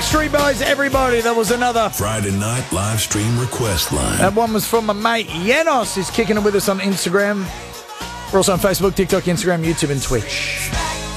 Backstreet Boys, Everybody. That was another Friday night live stream request line. That one was from my mate Janos. He's kicking it with us on Instagram. We're also on Facebook, TikTok, Instagram, YouTube, and Twitch.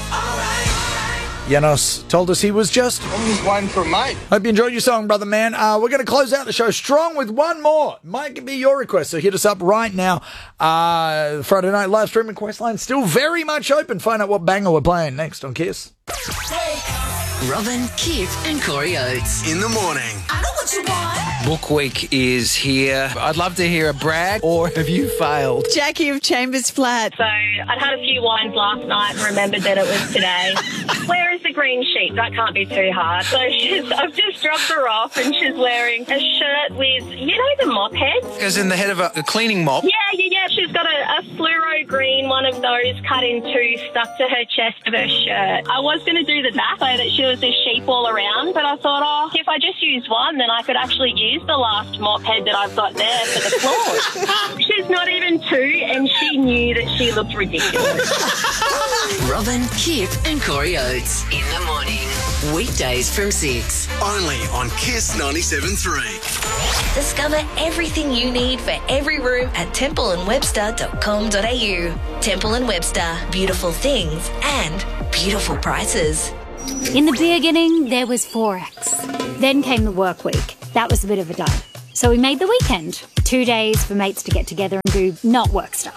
Janos told us he was just... I'm just waiting for a mate. Hope you enjoyed your song, brother man. We're going to close out the show strong with one more. Might be your request, so hit us up right now. Friday night live stream request line still very much open. Find out what banger we're playing next on Kiss. Robin, Kip and Corey Oates. In the morning. I know what you want. Book Week is here. I'd love to hear a brag, or have you failed? Jackie of Chambers Flat. So I'd had a few wines last night and remembered that it was today. Where is the green sheet? That can't be too hard. So I've just dropped her off and she's wearing a shirt with, you know, the mop head? As in the head of a cleaning mop? Yeah. She's got a fluoro green, one of those cut in two, stuck to her chest of her shirt. I was going to do the back so that she was a sheep all around, but I thought, if I just use one, then I could actually use the last mop head that I've got there for the floor. She's not even two, and she knew that she looked ridiculous. Robin, Kip and Corey Oates. In the morning. Weekdays from 6. Only on Kiss 97.3. Discover everything you need for every room at templeandwebster.com.au. Temple & Webster. Beautiful things and beautiful prices. In the beginning, there was Forex. Then came the work week. That was a bit of a dud. So we made the weekend. 2 days for mates to get together and do not work stuff.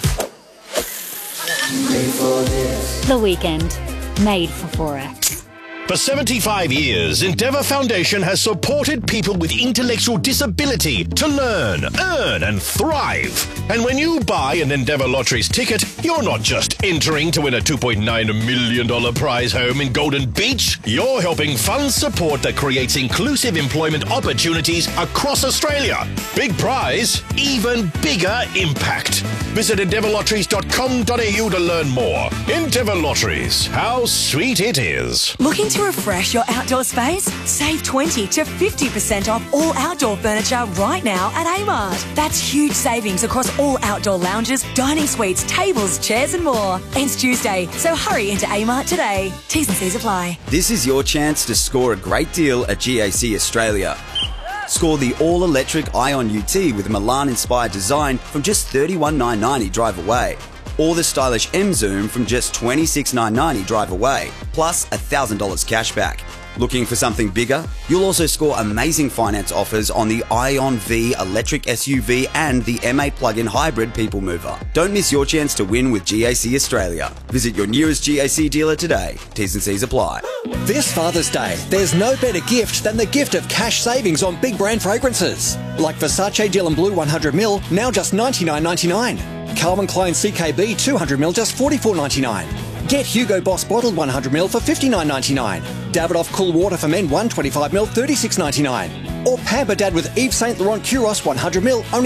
The weekend. Made for Forex. For 75 years, Endeavour Foundation has supported people with intellectual disability to learn, earn and thrive. And when you buy an Endeavour Lotteries ticket, you're not just entering to win a $2.9 million prize home in Golden Beach. You're helping fund support that creates inclusive employment opportunities across Australia. Big prize, even bigger impact. Visit endeavourlotteries.com.au to learn more. Endeavour Lotteries, how sweet it is. Looking to refresh your outdoor space? Save 20 to 50% off all outdoor furniture right now at Amart. That's huge savings across all outdoor lounges, dining suites, tables, chairs and more. Ends Tuesday, so hurry into Amart today. T's and C's apply. This is your chance to score a great deal at GAC Australia. Score the all-electric Ion UT with Milan-inspired design from just $31,990 drive away. Or the stylish M-Zoom from just $26,990 drive away, plus $1,000 cash back. Looking for something bigger? You'll also score amazing finance offers on the Ion V electric SUV and the M8 plug-in hybrid people mover. Don't miss your chance to win with GAC Australia. Visit your nearest GAC dealer today. T's and C's apply. This Father's Day, there's no better gift than the gift of cash savings on big brand fragrances. Like Versace Dylan Blue 100ml, now just $99.99. Calvin Klein CKB 200ml, just $44.99. Get Hugo Boss bottled 100ml for $59.99. Davidoff Cool Water for Men 125ml, $36.99. Or Pamper Dad with Yves Saint Laurent Kuros 100ml, only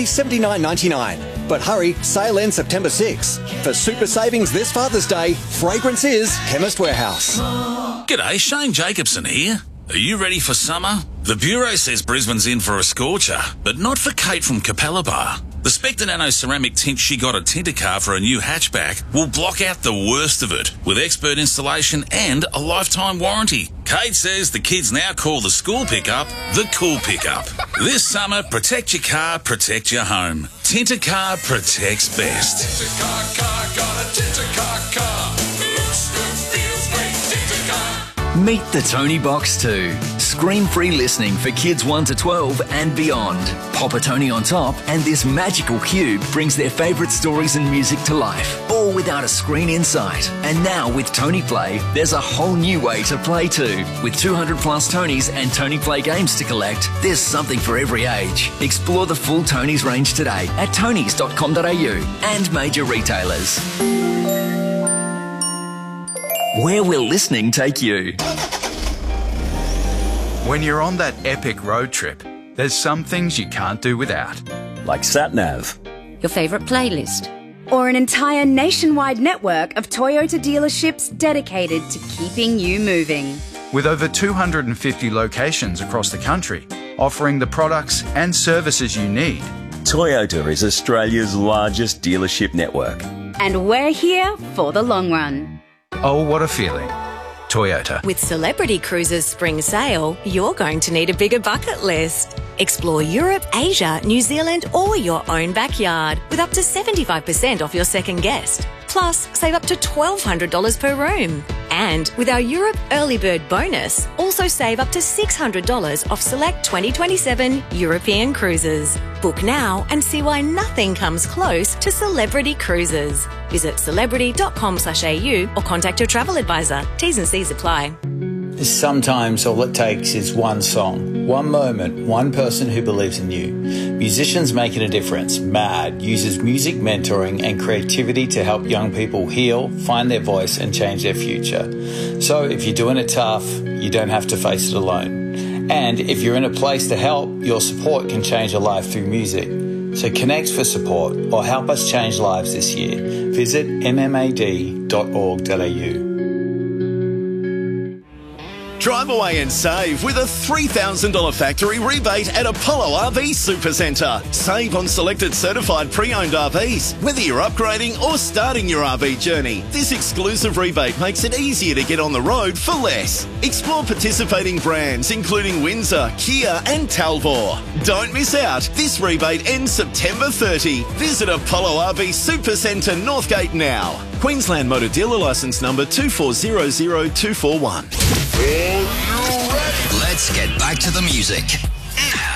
$79.99. But hurry, sale ends September 6. For super savings this Father's Day, fragrance is Chemist Warehouse. G'day, Shane Jacobson here. Are you ready for summer? The Bureau says Brisbane's in for a scorcher, but not for Kate from Capella Bar. The Spectre Nano ceramic tint she got at Tintercar for a new hatchback will block out the worst of it with expert installation and a lifetime warranty. Kate says the kids now call the school pickup the cool pickup. This summer, protect your car, protect your home. Tintercar protects best. Tintercar car, got a Tintercar car. Looks good, feels great, Tintercar. Meet the Tony Box 2. Screen-free listening for kids 1 to 12 and beyond. Pop a Tony on top and this magical cube brings their favourite stories and music to life, all without a screen in sight. And now with Tony Play, there's a whole new way to play too. With 200 plus Tonys and Tony Play games to collect, there's something for every age. Explore the full Tonys range today at tonys.com.au and major retailers. Where will listening take you? When you're on that epic road trip, there's some things you can't do without. Like SatNav. Your favourite playlist. Or an entire nationwide network of Toyota dealerships dedicated to keeping you moving. With over 250 locations across the country, offering the products and services you need. Toyota is Australia's largest dealership network. And we're here for the long run. Oh, what a feeling. Toyota. With Celebrity Cruises Spring Sale, you're going to need a bigger bucket list. Explore Europe, Asia, New Zealand, or your own backyard with up to 75% off your second guest. Plus, save up to $1,200 per room. And with our Europe Early Bird bonus, also save up to $600 off select 2027 European cruises. Book now and see why nothing comes close to Celebrity Cruises. Visit celebrity.com/au or contact your travel advisor. T's and C's apply. Sometimes all it takes is one song, one moment, one person who believes in you. Musicians Making a Difference, MAD, uses music mentoring and creativity to help young people heal, find their voice and change their future. So if you're doing it tough, you don't have to face it alone. And if you're in a place to help, your support can change a life through music. So connect for support or help us change lives this year. Visit mmad.org.au. Drive away and save with a $3,000 factory rebate at Apollo RV Supercentre. Save on selected certified pre-owned RVs, whether you're upgrading or starting your RV journey. This exclusive rebate makes it easier to get on the road for less. Explore participating brands including Windsor, Kia and Talbot. Don't miss out. This rebate ends September 30. Visit Apollo RV Supercentre Northgate now. Queensland Motor Dealer Licence number 24000241. Let's get back to the music. Now,